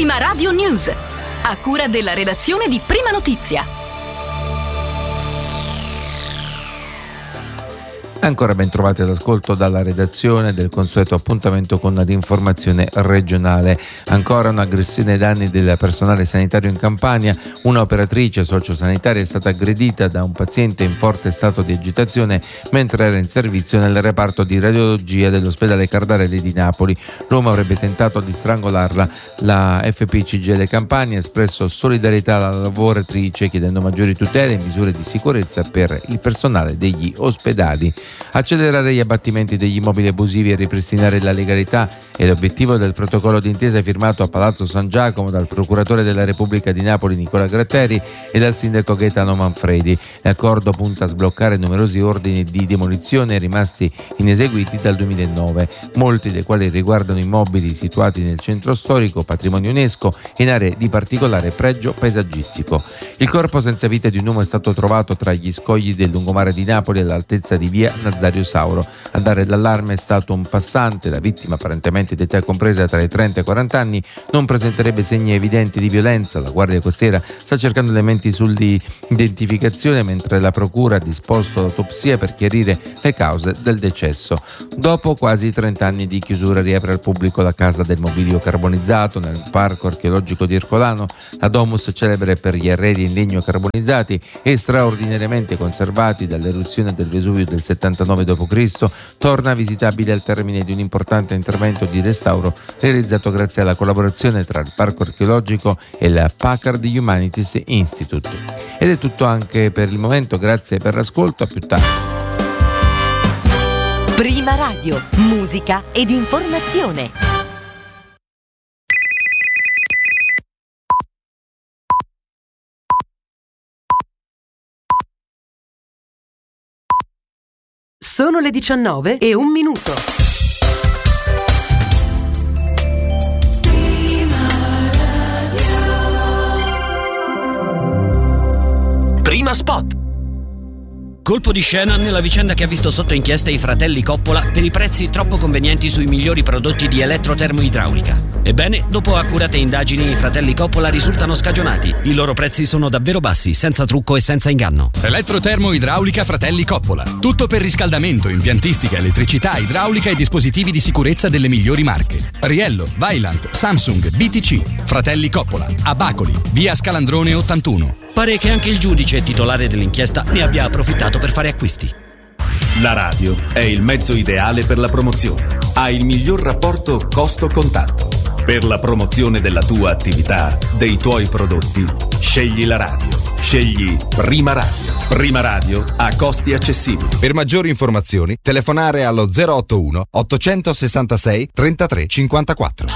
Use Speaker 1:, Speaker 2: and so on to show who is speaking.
Speaker 1: Prima Radio News, a cura della redazione di Prima Notizia.
Speaker 2: Ancora ben trovati all'ascolto dalla redazione del consueto appuntamento con l'informazione regionale. Ancora un'aggressione ai danni del personale sanitario in Campania. Una operatrice sociosanitaria è stata aggredita da un paziente in forte stato di agitazione mentre era in servizio nel reparto di radiologia dell'ospedale Cardarelli di Napoli. L'uomo avrebbe tentato di strangolarla. La FPCGL Campania ha espresso solidarietà alla lavoratrice chiedendo maggiori tutele e misure di sicurezza per il personale degli ospedali. Accelerare gli abbattimenti degli immobili abusivi e ripristinare la legalità è l'obiettivo del protocollo d'intesa firmato a Palazzo San Giacomo dal procuratore della Repubblica di Napoli Nicola Gratteri e dal sindaco Gaetano Manfredi. L'accordo punta a sbloccare numerosi ordini di demolizione rimasti ineseguiti dal 2009, molti dei quali riguardano immobili situati nel centro storico, patrimonio UNESCO e in aree di particolare pregio paesaggistico. Il corpo senza vita di un uomo è stato trovato tra gli scogli del lungomare di Napoli all'altezza di via Nazario Sauro. A dare l'allarme è stato un passante. La vittima, apparentemente di età compresa tra i 30 e i 40 anni, non presenterebbe segni evidenti di violenza. La Guardia Costiera sta cercando elementi sull'identificazione mentre la procura ha disposto l'autopsia per chiarire le cause del decesso. Dopo quasi 30 anni di chiusura riapre al pubblico la Casa del Mobilio Carbonizzato nel Parco Archeologico di Ercolano. La Domus, celebre per gli arredi in legno carbonizzati e straordinariamente conservati dall'eruzione del Vesuvio del 79 d.C., torna visitabile al termine di un importante intervento di restauro realizzato grazie alla collaborazione tra il Parco Archeologico e il Packard Humanities Institute. Ed è tutto anche per il momento, grazie per l'ascolto, a più tardi.
Speaker 3: Prima Radio, musica ed informazione. Sono le 19:01.
Speaker 4: Prima Spot. Colpo di scena nella vicenda che ha visto sotto inchiesta i fratelli Coppola per i prezzi troppo convenienti sui migliori prodotti di elettrotermoidraulica. Ebbene, dopo accurate indagini, i fratelli Coppola risultano scagionati. I loro prezzi sono davvero bassi, senza trucco e senza inganno.
Speaker 5: Elettrotermoidraulica Fratelli Coppola. Tutto per riscaldamento, impiantistica, elettricità, idraulica e dispositivi di sicurezza delle migliori marche. Riello, Vaillant, Samsung, BTC. Fratelli Coppola. A Bacoli, via Scalandrone 81.
Speaker 4: Pare che anche il giudice titolare dell'inchiesta ne abbia approfittato per fare acquisti.
Speaker 6: La radio è il mezzo ideale per la promozione. Ha il miglior rapporto costo-contatto. Per la promozione della tua attività, dei tuoi prodotti, scegli la radio. Scegli Prima Radio. Prima Radio a costi accessibili.
Speaker 7: Per maggiori informazioni, telefonare allo 081 866 33 54.